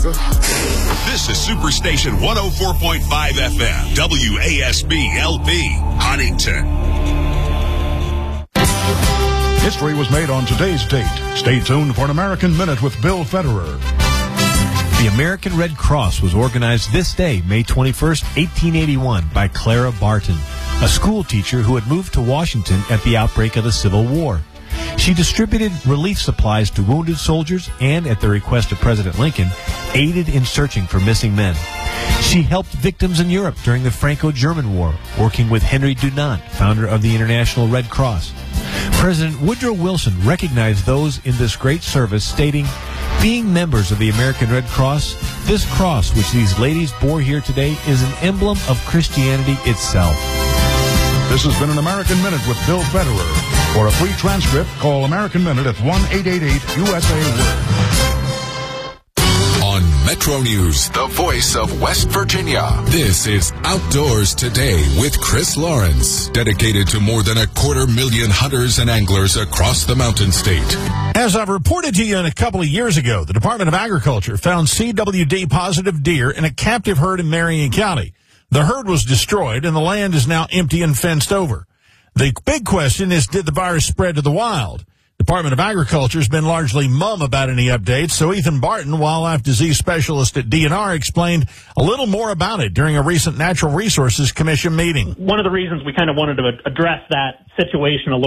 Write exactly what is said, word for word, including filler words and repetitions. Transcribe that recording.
This is Superstation one oh four point five F M, W A S B L P, Huntington. History was made on today's date. Stay tuned for an American Minute with Bill Federer. The American Red Cross was organized this day, May twenty-first, eighteen eighty-one, by Clara Barton, a school teacher who had moved to Washington at the outbreak of the Civil War. She distributed relief supplies to wounded soldiers and, at the request of President Lincoln, aided in searching for missing men. She helped victims in Europe during the Franco-German War, working with Henry Dunant, founder of the International Red Cross. President Woodrow Wilson recognized those in this great service, stating, "Being members of the American Red Cross, this cross which these ladies bore here today is an emblem of Christianity itself." This has been an American Minute with Bill Federer. For a free transcript, call American Minute at one eight eight eight U S A Word. On Metro News, the voice of West Virginia, this is Outdoors Today with Chris Lawrence, dedicated to more than a quarter million hunters and anglers across the Mountain State. As I've reported to you a couple of years ago, the Department of Agriculture found C W D-positive deer in a captive herd in Marion County. The herd was destroyed, and the land is now empty and fenced over. The big question is, did the virus spread to the wild? Department of Agriculture has been largely mum about any updates, so Ethan Barton, wildlife disease specialist at D N R, explained a little more about it during a recent Natural Resources Commission meeting. One of the reasons we kind of wanted to address that situation a little